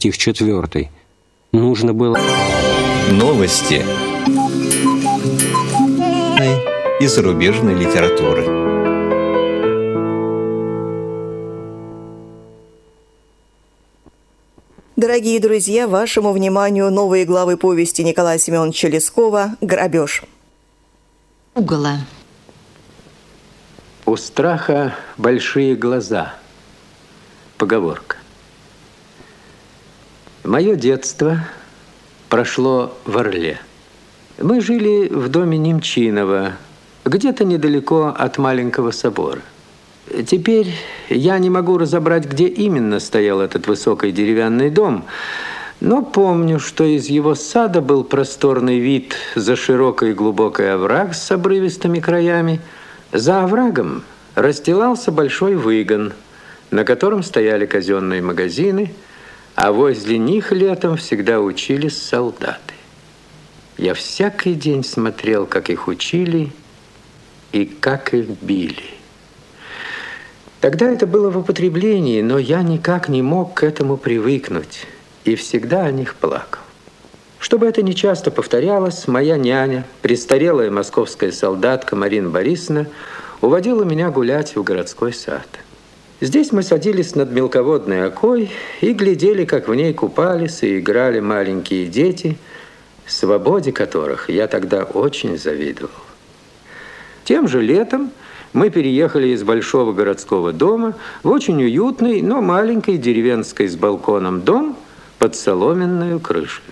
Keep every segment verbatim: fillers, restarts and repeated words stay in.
Стих четвертый. Нужно было... Новости и зарубежной литературы. Дорогие друзья, вашему вниманию новые главы повести Николая Семеновича Лескова «Грабеж». Угола. У страха большие глаза. Поговорка. Мое детство прошло в Орле. Мы жили в доме Немчинова, где-то недалеко от маленького собора. Теперь я не могу разобрать, где именно стоял этот высокий деревянный дом, но помню, что из его сада был просторный вид за широкий глубокий овраг с обрывистыми краями. За оврагом расстилался большой выгон, на котором стояли казенные магазины, а возле них летом всегда учились солдаты. Я всякий день смотрел, как их учили и как их били. Тогда это было в употреблении, но я никак не мог к этому привыкнуть и всегда о них плакал. Чтобы это не часто повторялось, моя няня, престарелая московская солдатка Марина Борисовна, уводила меня гулять в городской сад. Здесь мы садились над мелководной окой и глядели, как в ней купались и играли маленькие дети, свободе которых я тогда очень завидовал. Тем же летом мы переехали из большого городского дома в очень уютный, но маленький деревенский с балконом дом под соломенную крышу.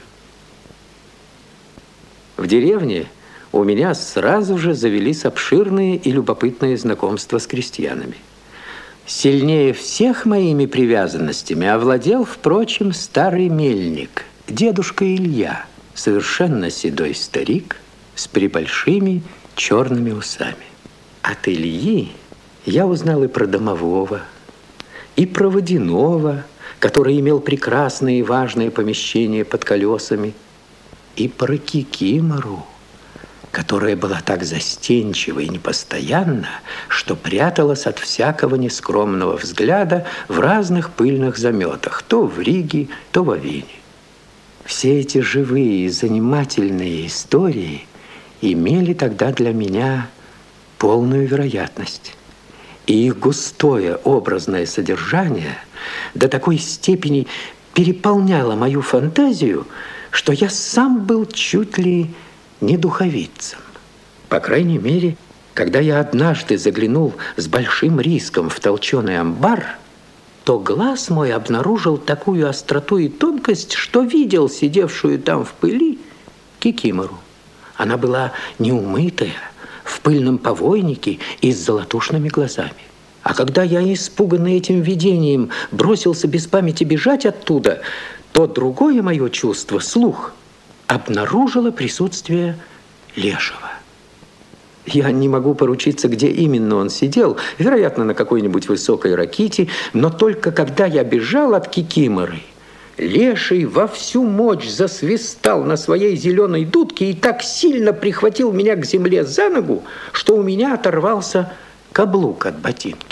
В деревне у меня сразу же завелись обширные и любопытные знакомства с крестьянами. Сильнее всех моими привязанностями овладел, впрочем, старый мельник, дедушка Илья, совершенно седой старик с прибольшими черными усами. От Ильи я узнал и про домового, и про водяного, который имел прекрасные и важные помещения под колесами, и про кикимору, которая была так застенчива и непостоянна, что пряталась от всякого нескромного взгляда в разных пыльных заметах, то в Риге, то в Авине. Все эти живые и занимательные истории имели тогда для меня полную вероятность. И их густое образное содержание до такой степени переполняло мою фантазию, что я сам был чуть ли не духовицем. По крайней мере, когда я однажды заглянул с большим риском в толченый амбар, то глаз мой обнаружил такую остроту и тонкость, что видел сидевшую там в пыли кикимору. Она была неумытая, в пыльном повойнике и с золотушными глазами. А когда я, испуганный этим видением, бросился без памяти бежать оттуда, то другое мое чувство, слух, обнаружило присутствие лешего. Я не могу поручиться, где именно он сидел, вероятно, на какой-нибудь высокой раките, но только когда я бежал от кикиморы, леший во всю мощь засвистал на своей зеленой дудке и так сильно прихватил меня к земле за ногу, что у меня оторвался каблук от ботинки.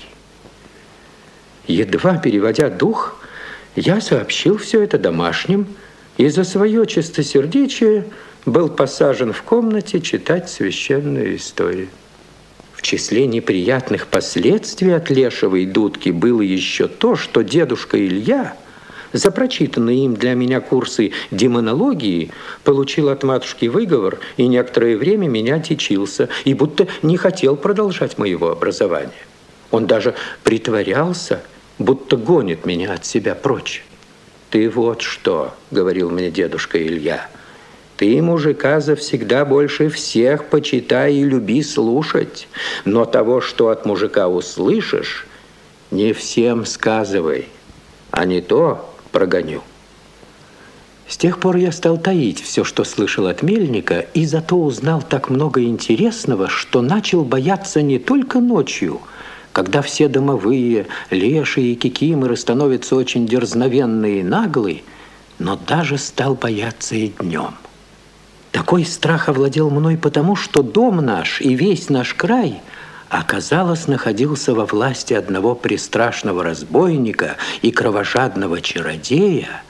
Едва переводя дух, я сообщил все это домашним и за свое чистосердечие был посажен в комнате читать священную историю. В числе неприятных последствий от лешевой дудки было еще то, что дедушка Илья за прочитанные им для меня курсы демонологии получил от матушки выговор и некоторое время меня дичился, и будто не хотел продолжать моего образования. Он даже притворялся, будто гонит меня от себя прочь. «Ты вот что, — говорил мне дедушка Илья, — ты мужика завсегда больше всех почитай и люби слушать, но того, что от мужика услышишь, не всем сказывай, а не то прогоню». С тех пор я стал таить все, что слышал от мельника, и зато узнал так много интересного, что начал бояться не только ночью, когда все домовые, леши и кикиморы становятся очень дерзновенные и наглые, но даже стал бояться и днем. Такой страх овладел мной потому, что дом наш и весь наш край, оказалось, находился во власти одного пристрашного разбойника и кровожадного чародея,